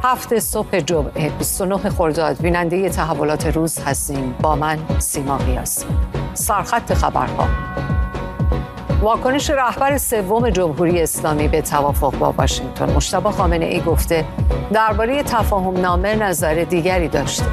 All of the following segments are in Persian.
7 صبح جمعه 29 خرداد بیننده تحولات روز هستیم. با من سیما قیاسی. سرخط خبرها: واکنش رهبر سوم جمهوری اسلامی به توافق با واشنگتن. مجتبی خامنه‌ای گفته درباره تفاهم نامه نظر دیگری داشته.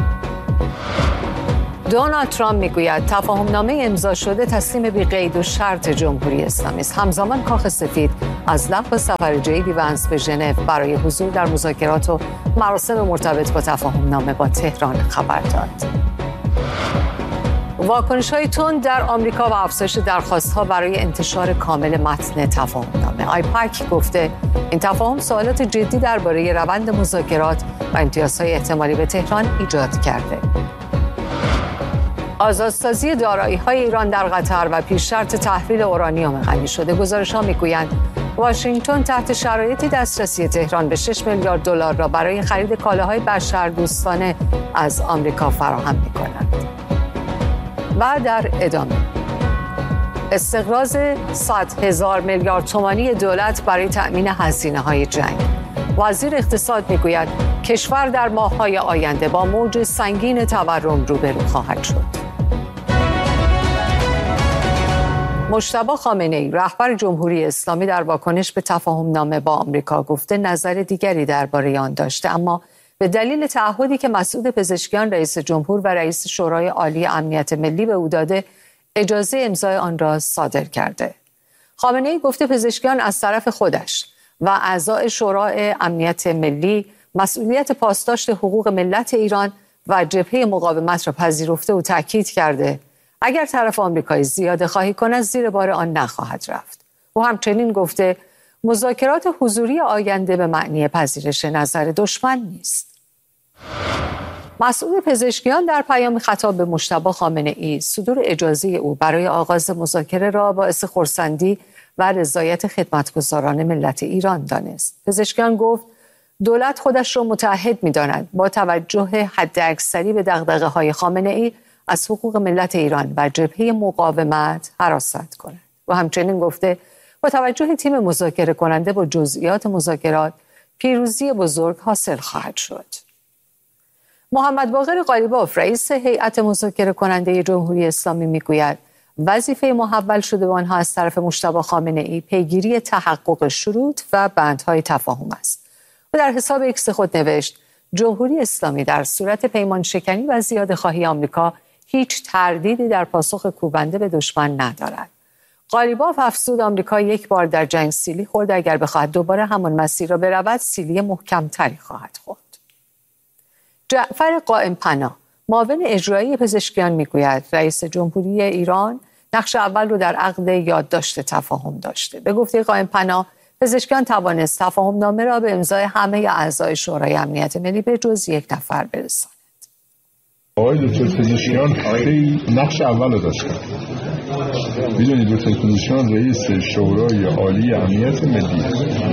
دونالد ترامپ میگوید تفاهم نامه امضا شده تسلیم بی قید و شرط جمهوری اسلامی است. همزمان کاخ سفید از لغو سفر جی دی وانس به ژنو برای حضور در مذاکرات و مراسم مرتبط با تفاهم نامه با تهران خبر داد. واکنش‌های تند در آمریکا و افزایش درخواست‌ها برای انتشار کامل متن تفاهم نامه. آیپک گفته این تفاهم سوالات جدی درباره روند مذاکرات و امتیازهای احتمالی به تهران ایجاد کرده. آزادسازی دارایی‌های ایران در قطر و پیش‌شرط تحویل اورانیوم غنی شده. گزارش‌ها می‌گویند واشنگتن تحت شرایطی دسترسی تهران به 6 میلیارد دلار را برای خرید کالاهای بشردوستانه از آمریکا فراهم می‌کند. و در ادامه استقراض 100,000 میلیارد تومانی دولت برای تأمین هزینه‌های جنگ. وزیر اقتصاد می‌گوید کشور در ماه‌های آینده با موج سنگین تورم روبرو خواهد شد. مجتبی خامنه‌ای رهبر جمهوری اسلامی در واکنش به تفاهم نامه با آمریکا گفته نظر دیگری درباره آن داشته، اما به دلیل تعهدی که مسعود پزشکیان رئیس جمهور و رئیس شورای عالی امنیت ملی به او داده اجازه امضای آن را صادر کرده. خامنه‌ای گفته پزشکیان از طرف خودش و اعضای شورای امنیت ملی مسئولیت پاسداشت حقوق ملت ایران و جبهه مقاومت را پذیرفته و تاکید کرده اگر طرف آمریکایی زیاده خواهی کند زیر بار آن نخواهد رفت. او همچنین گفته مذاکرات حضوری آینده به معنی پذیرش نظر دشمن نیست. مسعود پزشکیان در پیام خطاب به مجتبی خامنه‌ای صدور اجازه او برای آغاز مذاکره را باعث خرسندی و رضایت خدمتگزاران ملت ایران دانست. پزشکیان گفت دولت خودش را متعهد می‌داند با توجه حداکثری به دغدغه‌های خامنه‌ای از حقوق ملت ایران و جبهه مقاومت حراست کند. و همچنین گفته با توجه تیم مذاکره کننده با جزئیات مذاکرات پیروزی بزرگ حاصل خواهد شد. محمد باقر قالیباف رئیس هیئت مذاکره کننده جمهوری اسلامی میگوید وظیفه محول شده به آنها از طرف مجتبی خامنه‌ای پیگیری تحقق شروط و بندهای تفاهم است. و در حساب ایکس خود نوشت جمهوری اسلامی در صورت پیمان شکنی و زیاده خواهی آمریکا هیچ تردیدی در پاسخ کوبنده به دشمن ندارد. قالیباف افزود آمریکا یک بار در جنگ سیلی خورد، اگر بخواهد دوباره همان مسیر را برود سیلی محکم‌تری خواهد خورد. جعفر قائم پناه معاون اجرایی پزشکیان میگوید رئیس جمهوری ایران نقش اول رو در عقد یادداشت تفاهم داشته. به گفته قائم پناه پزشکیان توانست تفاهم نامه را به امضای همه اعضای شورای امنیت ملی به جز یک نفر برساند. آقای دکتر پزشکیان خیلی نقش اول رو داشتن. میدونید دکتر پزشکیان رئیس شورای عالی امنیت ملی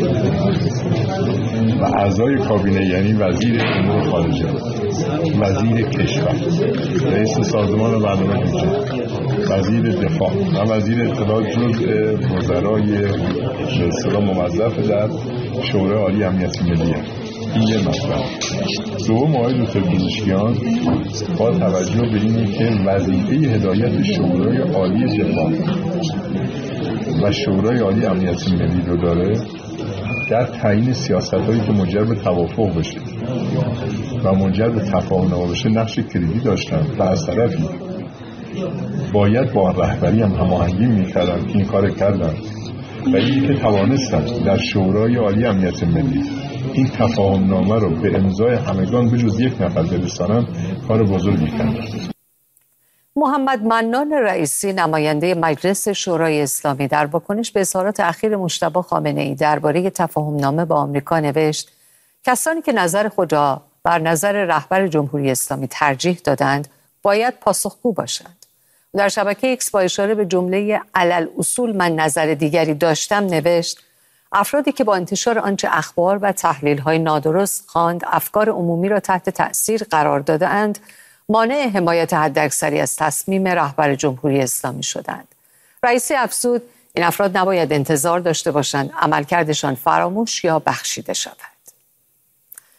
و اعضای کابینه یعنی وزیر امور خارجه، وزیر کشور، رئیس سازمان برنامه‌ریزی، وزیر دفاع و وزیر اطلاعات جزء وزرای به اصطلاح موظف در شورای عالی امنیت ملی. این یه مطلب. دوم آقای دکتر پزشکیان با توجه به اینه که وظیفه هدایت شورای عالی دفاع و شورای عالی امنیت ملی رو داره در تعیین سیاست‌هایی که منجر به توافق بشه و منجر به تفاهم بشه نقش کلیدی داشتن و از طرفی باید با رهبری هم هماهنگی می‌کردن که این کار کردن و اینی که توانستن در شورای عالی امنیت ملی این تفاهم نامه رو به امضای همگان به جز یک نفر برسانن کار بزرگی کردن. محمد منان رئیسی نماینده مجلس شورای اسلامی در واکنش به اظهارات اخیر مجتبی خامنه‌ای درباره تفاهم نامه با آمریکا نوشت کسانی که نظر خود را بر نظر رهبر جمهوری اسلامی ترجیح دادند باید پاسخگو باشند. در شبکه ایکس با اشاره به جمله علل اصول من نظر دیگری داشتم نوشت افرادی که با انتشار آنچه اخبار و تحلیل‌های نادرست خواند افکار عمومی را تحت تأثیر قرار داده‌اند مانع حمایت حداکثری از تصمیم رهبر جمهوری اسلامی شدند. رئیسی افزود این افراد نباید انتظار داشته باشند عملکردشان فراموش یا بخشیده شود.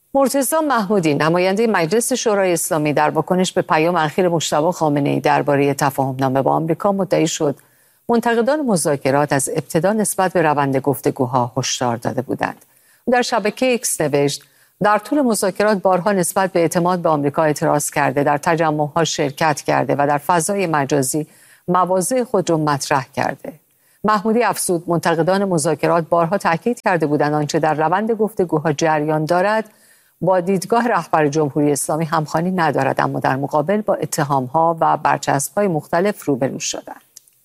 مرتضی محمودی نماینده مجلس شورای اسلامی در واکنش به پیام اخیر مجتبی خامنه‌ای درباره تفاهم‌نامه با آمریکا مدعی شد منتقدان مذاکرات از ابتدا نسبت به روند گفتگوها هشدار داده بودند. در شبکه ایکس نوشت در طول مذاکرات بارها نسبت به اعتماد به آمریکا اعتراض کرده، در تجمع‌ها شرکت کرده و در فضای مجازی مواضع خود را مطرح کرده. محمودی افزود منتقدان مذاکرات بارها تاکید کرده بودند آنچه در روند گفتگوها جریان دارد با دیدگاه رهبر جمهوری اسلامی همخوانی ندارد، اما در مقابل با اتهام‌ها و برچسب‌های مختلف روبرو شدند.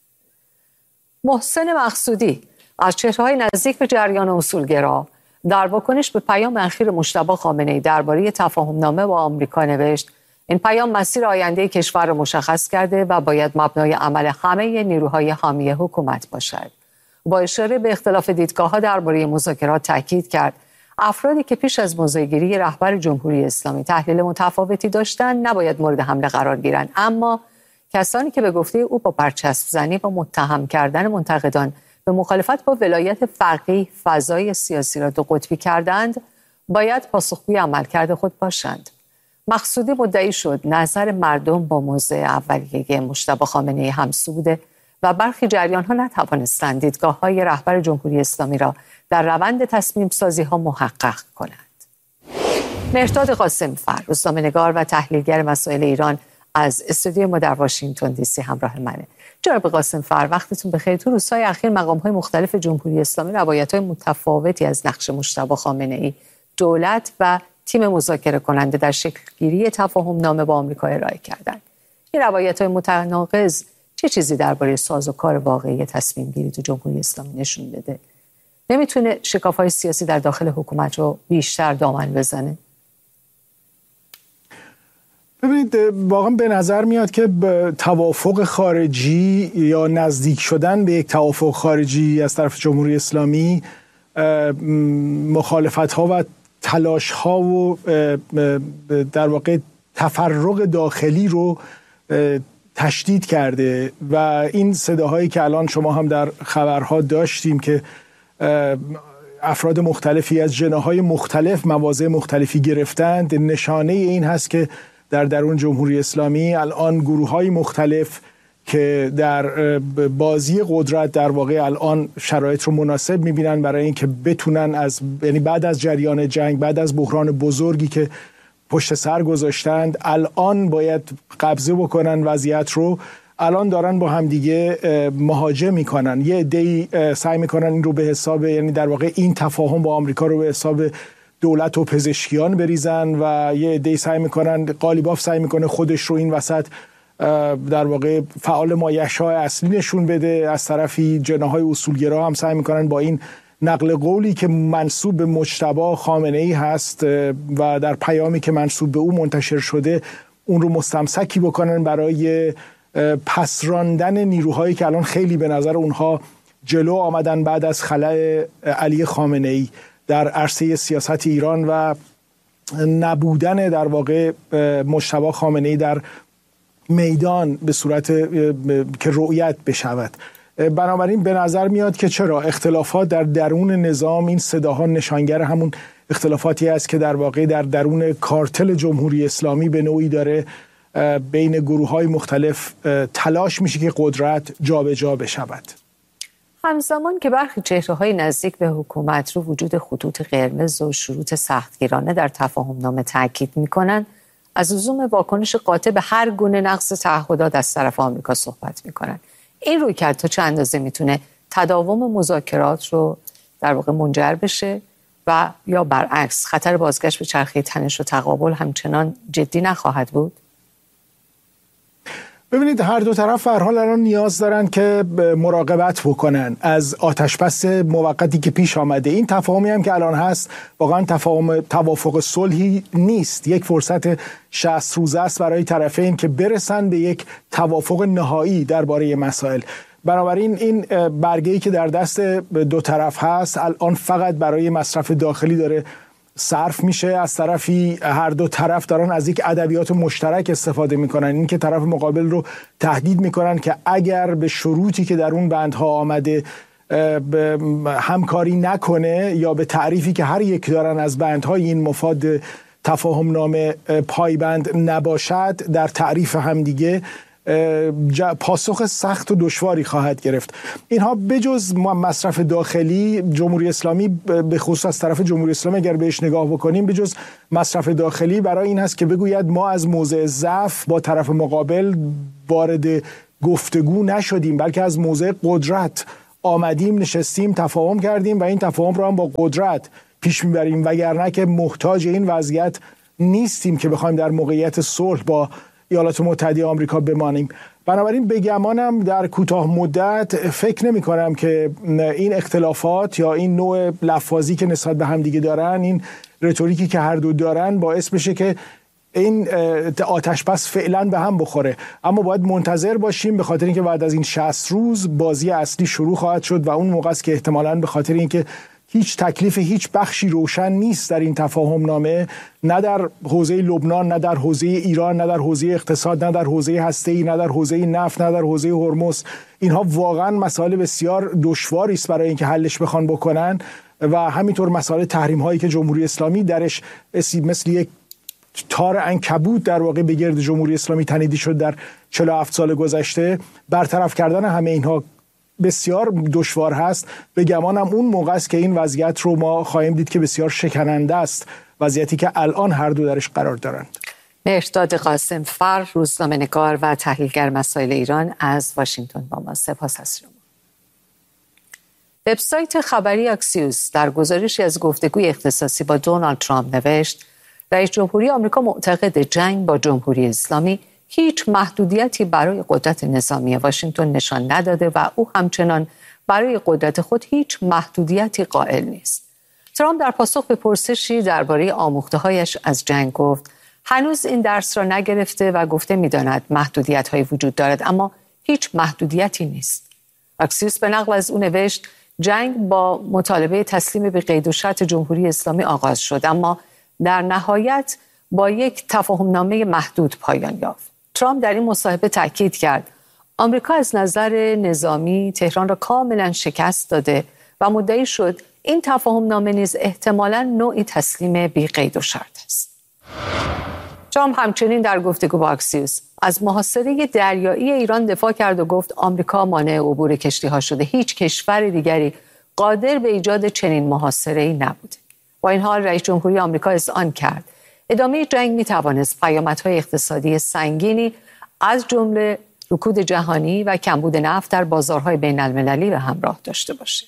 محسن مقصودی از چهره‌های نزدیک به جریان اصولگرا در واکنش به پیام اخیر مجتبی خامنه‌ای درباره تفاهم‌نامه با آمریکا نوشت این پیام مسیر آینده کشور را مشخص کرده و باید مبنای عمل همه نیروهای حامی حکومت باشد. با اشاره به اختلاف دیدگاه‌ها درباره مذاکرات تاکید کرد افرادی که پیش از موضع‌گیری رهبر جمهوری اسلامی تحلیل متفاوتی داشتند نباید مورد حمله قرار گیرند، اما کسانی که به گفته او با برچسب زنی و متهم کردن منتقدان به مخالفت با ولایت فقیه فضای سیاسی را دو قطبی کردند باید پاسخگوی عملکرد خود باشند. مقصودی مدعی شد نظر مردم با موضع اولیه مجتبی خامنه‌ای همسو بوده و برخی جریان‌ها نتوانستند دیدگاه‌های رهبر جمهوری اسلامی را در روند تصمیم سازی‌ها محقق کنند. مهرداد قاسم‌فر، روزنامه‌نگار و تحلیلگر مسائل ایران از استودیوی ما در واشنگتن دی سی همراه منه. جناب قاسم‌فر، وقتتون بخیر. تو روزهای اخیر مقام‌های مختلف جمهوری اسلامی روایت‌های متفاوتی از نقش مجتبی خامنه‌ای، دولت و تیم مذاکره کننده در شکل‌گیری تفاهم‌نامه با آمریکا ارائه کردند. این روایت‌های متناقض چه چیزی درباره سازوکار واقعی تصمیم گیری تو جمهوری اسلامی نشون بده؟ نمیتونه شکاف‌های سیاسی در داخل حکومت رو بیشتر دامن بزنه؟ ببینید، واقعا به نظر میاد که توافق خارجی یا نزدیک شدن به یک توافق خارجی از طرف جمهوری اسلامی مخالفت‌ها و تلاش‌ها و در واقع تفرق داخلی رو تشدید کرده و این صداهایی که الان شما هم در خبرها داشتیم که افراد مختلفی از جناح‌های مختلف مواضع مختلفی گرفتند نشانه این هست که در درون جمهوری اسلامی الان گروه‌های مختلف که در بازی قدرت در واقع الان شرایط رو مناسب می‌بینن برای اینکه بتونن یعنی بعد از جریان جنگ، بعد از بحران بزرگی که پشت سر گذاشتند، الان باید قبضه بکنن وضعیت رو. الان دارن با همدیگه مهاجم میکنن. یه عده‌ای سعی میکنن این رو به حساب، یعنی در واقع این تفاهم با آمریکا رو به حساب دولت و پزشکیان بریزن و یه عده‌ای سعی میکنن، قالیباف سعی میکنه خودش رو این وسط در واقع فعال مایحشای اصلی نشون بده. از طرفی جناح‌های اصولگرا هم سعی میکنن با این نقل قولی که منسوب به مجتبی خامنه‌ای هست و در پیامی که منسوب به او منتشر شده اون رو مستمسکی بکنن برای پس راندن نیروهایی که الان خیلی به نظر اونها جلو آمدن بعد از خلأ علی خامنه‌ای در عرصه سیاست ایران و نبودن در واقع مجتبی خامنه‌ای در میدان به صورت که رؤیت بشود. بنابراین به نظر میاد که چرا اختلافات در درون نظام، این صداها نشانگر همون اختلافاتی است که در واقع در درون کارتل جمهوری اسلامی به نوعی داره بین گروه‌های مختلف تلاش میشه که قدرت جابجا بشود. همزمان که برخی چهره‌های نزدیک به حکومت رو وجود خطوط قرمز و شروط سختگیرانه در تفاهم‌نامه تاکید میکنن، از لزوم واکنش قاطع به هر گونه نقض تعهدات از طرف آمریکا صحبت میکنن. این رویکرد تا چه اندازه میتونه تداوم مذاکرات رو در واقع منجر بشه و یا برعکس خطر بازگشت به چرخه تنش و تقابل همچنان جدی نخواهد بود؟ ببینید، هر دو طرف به هر حال الان نیاز دارن که مراقبت بکنن از آتشبس موقتی که پیش آمده. این تفاهمی هم که الان هست واقعا توافق صلحی نیست، یک فرصت 60 روزه است برای طرفین که برسن به یک توافق نهایی درباره مسائل. بنابراین این برگه‌ای که در دست دو طرف هست الان فقط برای مصرف داخلی داره صرف میشه. از طرفی هر دو طرف دارن از یک ادبیات مشترک استفاده میکنن، این که طرف مقابل رو تهدید میکنن که اگر به شروطی که در اون بندها آمده همکاری نکنه یا به تعریفی که هر یک دارن از بندهای این مفاد تفاهم نامه پایبند نباشد در تعریف همدیگه پاسخ سخت و دشواری خواهد گرفت. اینها بجز مصرف داخلی جمهوری اسلامی به خصوص از طرف جمهوری اسلامی اگر بهش نگاه بکنیم بجز مصرف داخلی برای این هست که بگوید ما از موضع ضعف با طرف مقابل وارد گفتگو نشدیم بلکه از موضع قدرت آمدیم نشستیم تفاهم کردیم و این تفاهم رو هم با قدرت پیش میبریم وگرنه که محتاج این وضعیت نیستیم که بخوایم در موقعیت صلح با ایالات متحده آمریکا بمانیم. بنابراین به گمانم در کوتاه مدت فکر نمی کنم که این اختلافات یا این نوع لفاظی که نسبت به هم دیگه دارن این رتوریکی که هر دو دارن باعث بشه که این آتش بس فعلا به هم بخوره. اما باید منتظر باشیم به خاطر اینکه بعد از این 60 روز بازی اصلی شروع خواهد شد و اون موقع است که احتمالاً به خاطر اینکه هیچ تکلیف هیچ بخشی روشن نیست در این تفاهم نامه، نه در حوزه لبنان، نه در حوزه ایران، نه در حوزه اقتصاد، نه در حوزه هسته‌ای، نه در حوزه نفت، نه در حوزه هرمز. اینها واقعا مسائل بسیار دشواری است برای اینکه حلش بخوان بکنن و همینطور مسائل تحریم هایی که جمهوری اسلامی درش مثل یک تار عنکبوت در واقع به گرد جمهوری اسلامی تنیده شد در 47 سال گذشته، برطرف کردن همه اینها بسیار دشوار هست. به گمانم اون موقع است که این وضعیت رو ما خواهیم دید که بسیار شکننده است، وضعیتی که الان هر دو درش قرار دارند. مهرداد قاسم فر، روزنامه‌نگار و تحلیلگر مسائل ایران از واشنگتن با ما. سپاس از شما. وبسایت خبری اکسیوس در گزارشی از گفتگوی اختصاصی با دونالد ترامپ نوشت رئیس جمهوری آمریکا معتقد جنگ با جمهوری اسلامی هیچ محدودیتی برای قدرت نظامی واشنگتن نشان نداده و او همچنان برای قدرت خود هیچ محدودیتی قائل نیست. ترامپ در پاسخ به پرسشی درباره آموخته‌هایش از جنگ گفت هنوز این درس را نگرفته و گفته می‌داند محدودیت‌هایی وجود دارد اما هیچ محدودیتی نیست. اکسیوس به نقل از او نوشت جنگ با مطالبه تسلیم به قید و شرط جمهوری اسلامی آغاز شد اما در نهایت با یک تفاهمنامه محدود پایان یافت. ترامپ در این مصاحبه تاکید کرد آمریکا از نظر نظامی تهران را کاملا شکست داده و مدعی شد این تفاهمنامه نیز احتمالاً نوعی تسلیم بی قید و شرط است. ترامپ همچنین در گفتگو با اکسیوس از محاصره دریایی ایران دفاع کرد و گفت آمریکا مانع عبور کشتی‌ها شده، هیچ کشور دیگری قادر به ایجاد چنین محاصره‌ای نبوده. با این حال رئیس جمهوری آمریکا اذعان کرد ادامه جنگ می‌توانست پیامدهای اقتصادی سنگینی از جمله رکود جهانی و کمبود نفت در بازارهای بین‌المللی به همراه داشته باشد.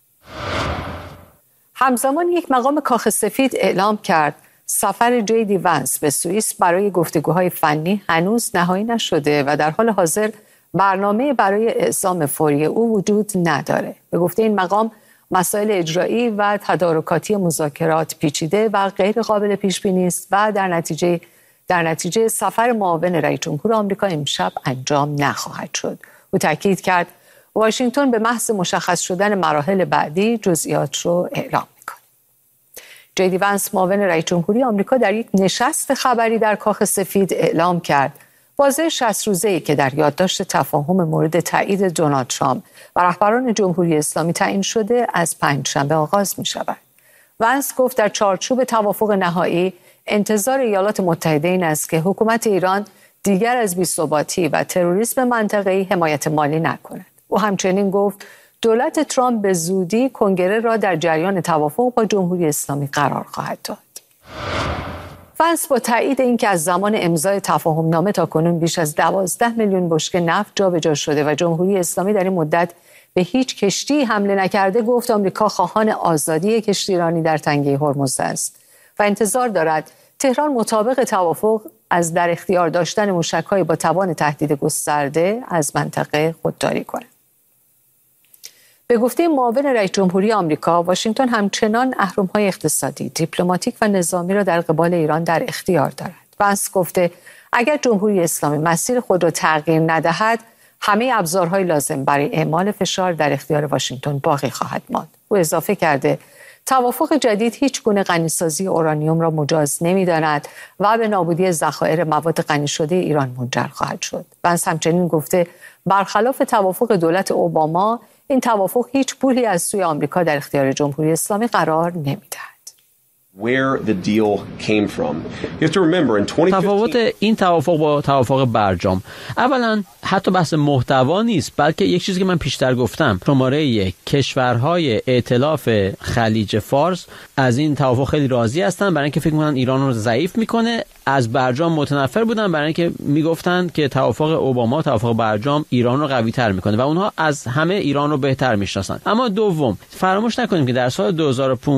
همزمان یک مقام کاخ سفید اعلام کرد سفر جیدی ونس به سوئیس برای گفتگوهای فنی هنوز نهایی نشده و در حال حاضر برنامه برای اعزام فوری او وجود نداره. به گفته این مقام مسائل اجرایی و تدارکاتی مذاکرات پیچیده و غیر قابل پیش بینی است و در نتیجه سفر معاون رئیس جمهور آمریکا امشب انجام نخواهد شد. او تاکید کرد واشنگتن به محض مشخص شدن مراحل بعدی جزئیات رو اعلام میکنه. جیدی ونس معاون رئیس جمهوری آمریکا در یک نشست خبری در کاخ سفید اعلام کرد بازه 60 روزه‌ای که در یادداشت تفاهم مورد تایید دونالد ترامپ و رهبران جمهوری اسلامی تعیین شده از پنجشنبه آغاز می شود. ونس گفت در چارچوب توافق نهایی انتظار ایالات متحده این است که حکومت ایران دیگر از بی‌ثباتی و تروریسم منطقه‌ای حمایت مالی نکند. او همچنین گفت دولت ترامپ به زودی کنگره را در جریان توافق با جمهوری اسلامی قرار خواهد داد. ونس با تایید اینکه از زمان امضای تفاهمنامه تا کنون بیش از 12 میلیون بشکه نفت جابجا شده و جمهوری اسلامی در این مدت به هیچ کشتی حمله نکرده گفت آمریکا خواهان آزادی کشتیرانی در تنگه هرمز است و انتظار دارد تهران مطابق توافق از در اختیار داشتن موشک‌های با توان تهدید گسترده از منطقه خودداری کند. به گفته معاون رئیس جمهوری آمریکا، واشنگتن همچنان اهرم‌های اقتصادی، دیپلماتیک و نظامی را در قبال ایران در اختیار دارد. ونس گفته اگر جمهوری اسلامی مسیر خود را تغییر ندهد، همه ابزارهای لازم برای اعمال فشار در اختیار واشنگتن باقی خواهد ماند. او اضافه کرده توافق جدید هیچ گونه غنیسازی اورانیوم را مجاز نمی‌داند و به نابودی ذخایر مواد غنی شده ایران منجر خواهد شد. ونس همچنین گفته برخلاف توافق دولت اوباما، این توافق هیچ پولی از سوی آمریکا در اختیار جمهوری اسلامی قرار نمی‌دهد. تفاوت این توافق با توافق برجام، اولا حتی بحث محتوا نیست، بلکه یک چیزی که من پیشتر گفتم، شماره 1 کشورهای ائتلاف خلیج فارس از این توافق خیلی راضی هستن، برای اینکه فکر می‌کنن ایران رو ضعیف میکنه. از برجام متنفر بودن، برای اینکه میگفتن که توافق اوباما، توافق برجام ایران رو قوی تر میکنه و اونها از همه ایران رو بهتر میشناسن. اما دوم، فراموش نکنیم که در سال 2015